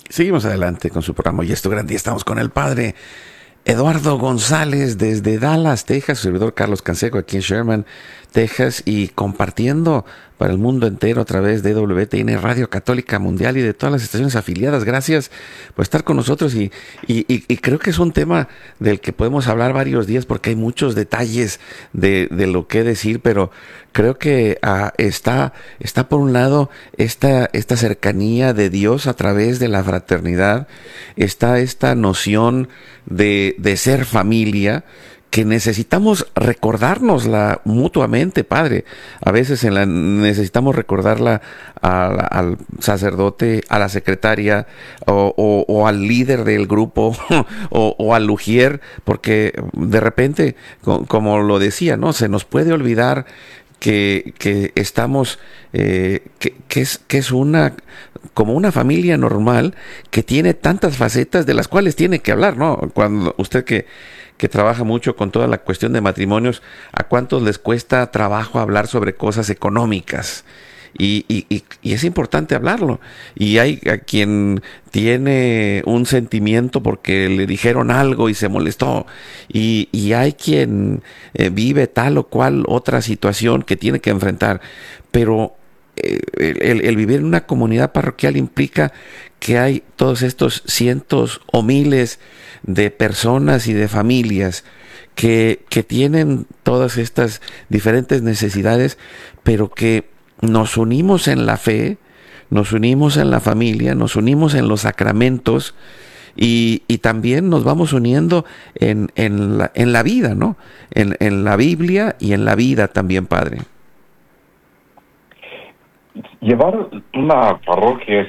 Seguimos adelante con su programa Y es tu gran día. Estamos con el padre Eduardo González desde Dallas, Texas, su servidor Carlos Canseco aquí en Sherman, Texas, y compartiendo para el mundo entero a través de WTN Radio Católica Mundial y de todas las estaciones afiliadas. Gracias por estar con nosotros y creo que es un tema del que podemos hablar varios días porque hay muchos detalles de lo que decir, pero creo que está por un lado esta cercanía de Dios a través de la fraternidad, está esta noción de ser familia, que necesitamos recordárnosla mutuamente, Padre. A veces necesitamos recordarla al sacerdote, a la secretaria o al líder del grupo o al ujier, porque de repente, como lo decía, ¿no? Se nos puede olvidar que estamos, que es una, como una familia normal que tiene tantas facetas de las cuales tiene que hablar, ¿no? Cuando usted que trabaja mucho con toda la cuestión de matrimonios, ¿a cuántos les cuesta trabajo hablar sobre cosas económicas? Y es importante hablarlo. Y hay a quien tiene un sentimiento porque le dijeron algo y se molestó. Y hay quien vive tal o cual otra situación que tiene que enfrentar. Pero el vivir en una comunidad parroquial implica que hay todos estos cientos o miles de personas y de familias que tienen todas estas diferentes necesidades, pero que nos unimos en la fe, nos unimos en la familia, nos unimos en los sacramentos y también nos vamos uniendo en la vida, ¿no? En la Biblia y en la vida también, Padre. Llevar una parroquia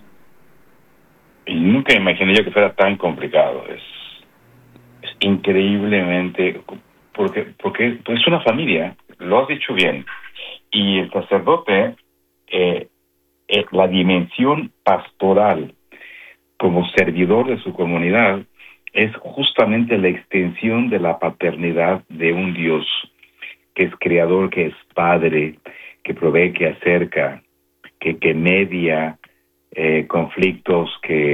y nunca imaginé yo que fuera tan complicado. Es increíblemente, porque es una familia, lo has dicho bien. Y el sacerdote, la dimensión pastoral como servidor de su comunidad es justamente la extensión de la paternidad de un Dios que es creador, que es padre, que provee, que acerca, que media conflictos,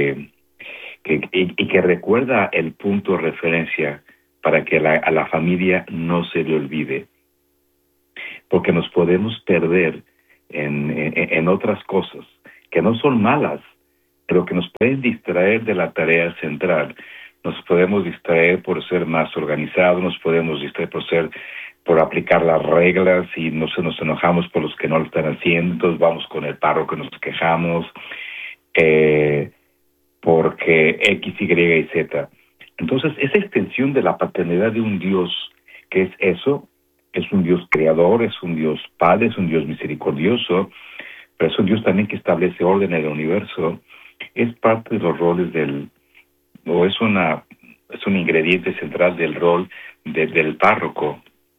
y que recuerda el punto de referencia para que a la familia no se le olvide. Porque nos podemos perder en otras cosas que no son malas, pero que nos pueden distraer de la tarea central. Nos podemos distraer por ser más organizados, nos podemos distraer por aplicar las reglas y nos enojamos por los que no lo están haciendo, entonces vamos con el párroco y nos quejamos porque X, Y y Z. Entonces, esa extensión de la paternidad de un Dios, que es eso, es un Dios creador, es un Dios padre, es un Dios misericordioso, pero es un Dios también que establece orden en el universo, es parte de los roles es un ingrediente central del rol del párroco.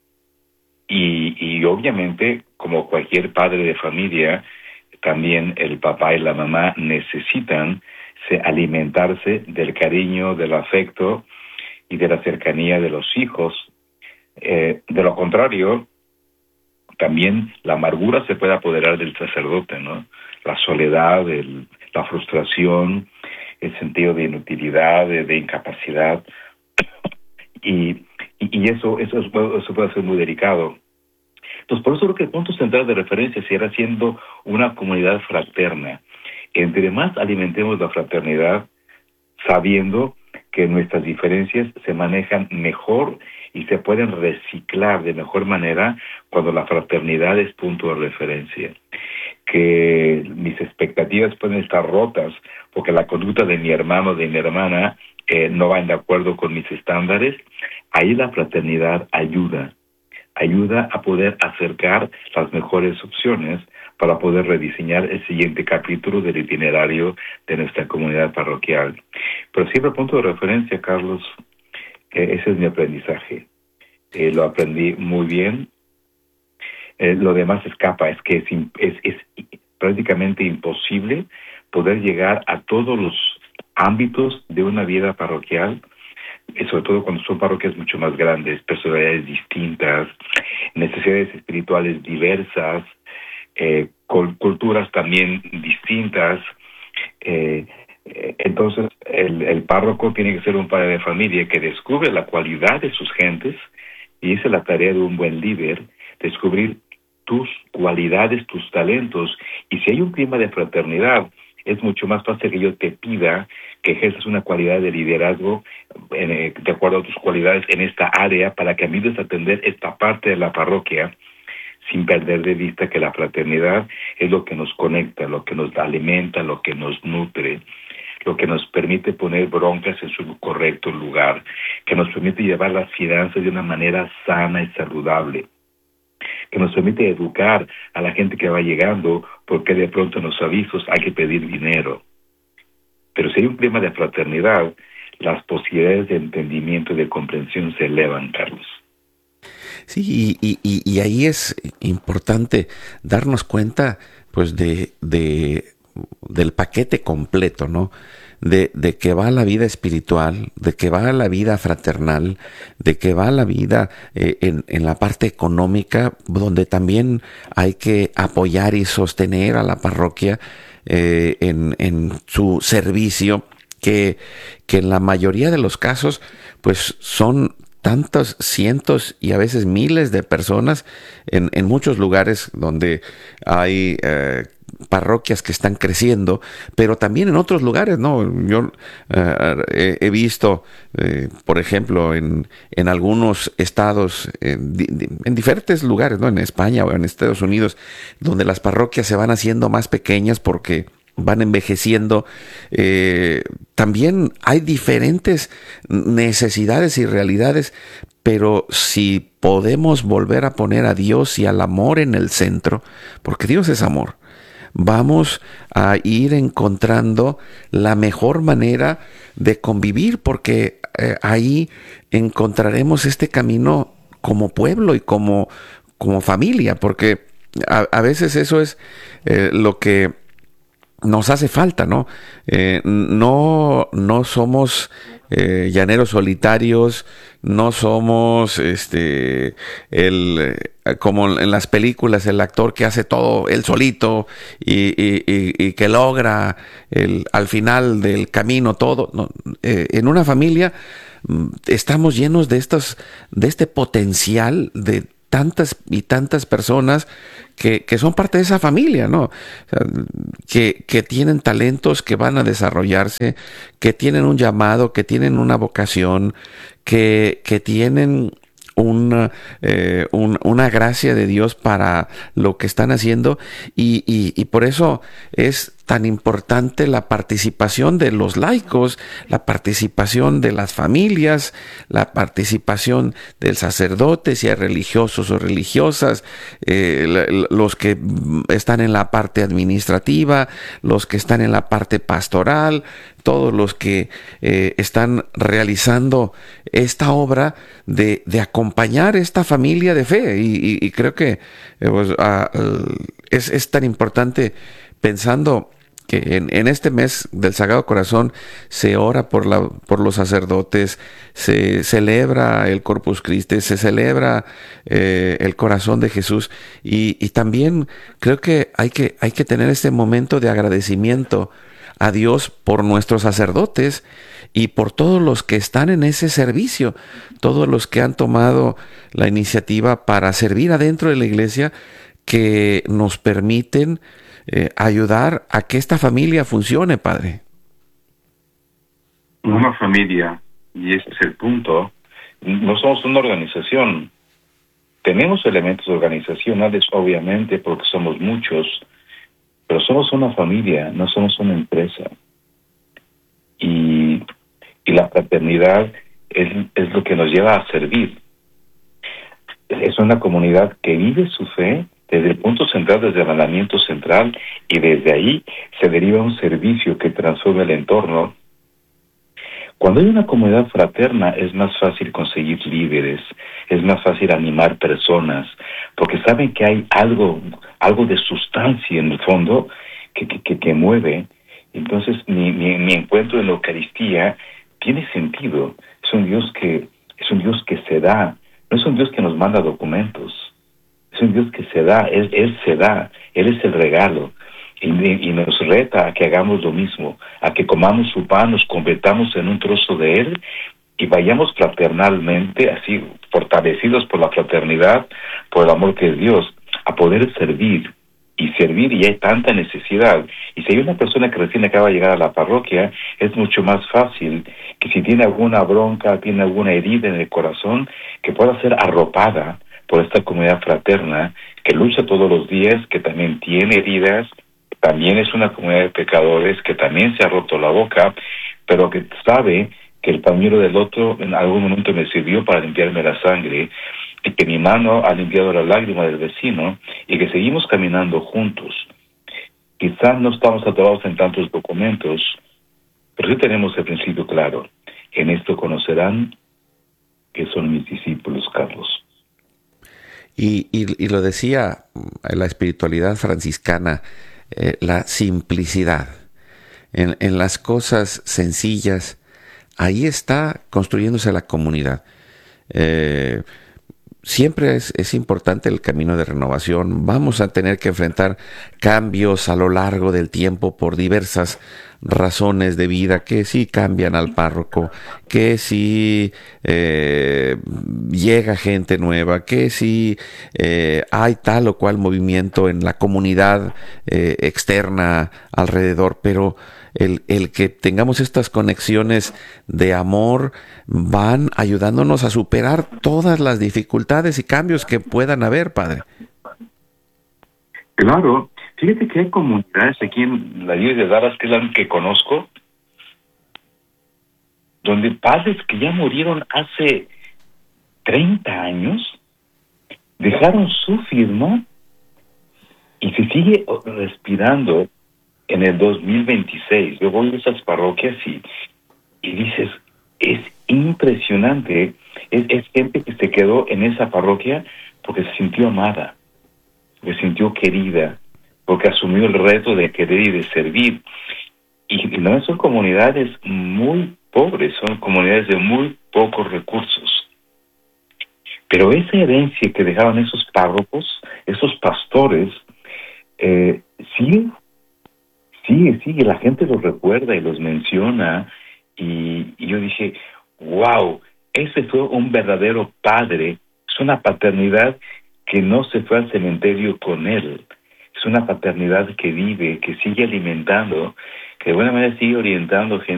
Y obviamente, como cualquier padre de familia, también el papá y la mamá necesitan alimentarse del cariño, del afecto y de la cercanía de los hijos. De lo contrario, también la amargura se puede apoderar del sacerdote, ¿no? La soledad, la frustración, el sentido de inutilidad, de incapacidad, y eso puede ser muy delicado. Entonces, por eso creo que el punto central de referencia será siendo una comunidad fraterna. Entre más alimentemos la fraternidad, sabiendo que nuestras diferencias se manejan mejor y se pueden reciclar de mejor manera cuando la fraternidad es punto de referencia. Que mis expectativas pueden estar rotas porque la conducta de mi hermano o de mi hermana no van de acuerdo con mis estándares. Ahí la fraternidad ayuda a poder acercar las mejores opciones para poder rediseñar el siguiente capítulo del itinerario de nuestra comunidad parroquial. Pero siempre el punto de referencia, Carlos, ese es mi aprendizaje. Lo aprendí muy bien. Lo demás escapa, es que es prácticamente imposible poder llegar a todos los ámbitos de una vida parroquial, sobre todo cuando son parroquias mucho más grandes, personalidades distintas, necesidades espirituales diversas, culturas también distintas, Entonces, el párroco tiene que ser un padre de familia que descubre la cualidad de sus gentes, y esa es la tarea de un buen líder, descubrir tus cualidades, tus talentos. Y si hay un clima de fraternidad, es mucho más fácil que yo te pida que ejerzas una cualidad de liderazgo de acuerdo a tus cualidades en esta área, para que ayudes a atender esta parte de la parroquia, sin perder de vista que la fraternidad es lo que nos conecta, lo que nos alimenta, lo que nos nutre, lo que nos permite poner broncas en su correcto lugar, que nos permite llevar las finanzas de una manera sana y saludable, que nos permite educar a la gente que va llegando, porque de pronto en los avisos hay que pedir dinero. Pero si hay un clima de fraternidad, las posibilidades de entendimiento y de comprensión se elevan, Carlos. Sí, y ahí es importante darnos cuenta, pues, del paquete completo, ¿no? De que va la vida espiritual, de que va la vida fraternal, de que va la vida en la parte económica, donde también hay que apoyar y sostener a la parroquia en su servicio, que en la mayoría de los casos, pues, son tantos cientos y a veces miles de personas en muchos lugares donde hay parroquias que están creciendo, pero también en otros lugares, ¿no? Yo he visto, por ejemplo, en algunos estados, en diferentes lugares, ¿no? En España o en Estados Unidos, donde las parroquias se van haciendo más pequeñas porque van envejeciendo. También hay diferentes necesidades y realidades, pero si podemos volver a poner a Dios y al amor en el centro, porque Dios es amor, vamos a ir encontrando la mejor manera de convivir, porque ahí encontraremos este camino como pueblo y como familia, porque a veces eso es lo que nos hace falta, ¿no? No somos llaneros solitarios, no somos como en las películas, el actor que hace todo él solito y que logra al final del camino todo. No, en una familia estamos llenos de este potencial de tantas y tantas personas que son parte de esa familia, ¿no? O sea, que tienen talentos que van a desarrollarse, que tienen un llamado, que tienen una vocación, que tienen una gracia de Dios para lo que están haciendo, y por eso es tan importante la participación de los laicos, la participación de las familias, la participación del sacerdote, si hay religiosos o religiosas, los que están en la parte administrativa, los que están en la parte pastoral, todos los que están realizando esta obra de acompañar esta familia de fe. Y creo que es tan importante, pensando que en este mes del Sagrado Corazón se ora por los sacerdotes, se celebra el Corpus Christi, se celebra el corazón de Jesús, y también creo que hay que tener este momento de agradecimiento a Dios por nuestros sacerdotes y por todos los que están en ese servicio, todos los que han tomado la iniciativa para servir adentro de la iglesia, que nos permiten ayudar a que esta familia funcione, Padre. Una familia, y este es el punto, no somos una organización. Tenemos elementos organizacionales, obviamente, porque somos muchos, pero somos una familia, no somos una empresa. Y la fraternidad es lo que nos lleva a servir. Es una comunidad que vive su fe desde el punto central, desde el mandamiento central, y desde ahí se deriva un servicio que transforma el entorno. Cuando hay una comunidad fraterna es más fácil conseguir líderes, es más fácil animar personas, porque saben que hay algo de sustancia en el fondo que mueve. Entonces mi encuentro en la Eucaristía tiene sentido. Es un Dios que se da, no es un Dios que nos manda documentos. Es un Dios que se da, Él se da, Él es el regalo. y nos reta a que hagamos lo mismo, a que comamos su pan, nos convertamos en un trozo de él y vayamos fraternalmente, así fortalecidos por la fraternidad, por el amor que es Dios, a poder servir. Y servir, y hay tanta necesidad. Y si hay una persona que recién acaba de llegar a la parroquia, es mucho más fácil que si tiene alguna bronca, tiene alguna herida en el corazón, que pueda ser arropada por esta comunidad fraterna, que lucha todos los días, que también tiene heridas, también es una comunidad de pecadores, que también se ha roto la boca, pero que sabe que el pañuelo del otro en algún momento me sirvió para limpiarme la sangre, y que mi mano ha limpiado la lágrima del vecino, y que seguimos caminando juntos. Quizás no estamos atorados en tantos documentos, pero sí tenemos el principio claro. En esto conocerán que son mis discípulos, Carlos. Y lo decía la espiritualidad franciscana, la simplicidad. En las cosas sencillas, ahí está construyéndose la comunidad. Siempre es importante el camino de renovación. Vamos a tener que enfrentar cambios a lo largo del tiempo por diversas razones de vida, que si cambian al párroco, que si llega gente nueva, que si hay tal o cual movimiento en la comunidad externa alrededor, pero el que tengamos estas conexiones de amor van ayudándonos a superar todas las dificultades y cambios que puedan haber, Padre. Claro, fíjate que hay comunidades aquí en la diócesis de Dallas, que es la que conozco, donde padres que ya murieron hace 30 años dejaron su firma y se sigue respirando en el 2026. Yo voy a esas parroquias y dices, es impresionante. Es gente que se quedó en esa parroquia porque se sintió amada, porque se sintió querida, porque asumió el reto de querer y de servir. Y no son comunidades muy pobres, son comunidades de muy pocos recursos. Pero esa herencia que dejaron esos párrocos, esos pastores, sigue, la gente los recuerda y los menciona, y yo dije, wow, ese fue un verdadero padre. Es una paternidad que no se fue al cementerio con él, es una paternidad que vive, que sigue alimentando, que de buena manera sigue orientando gente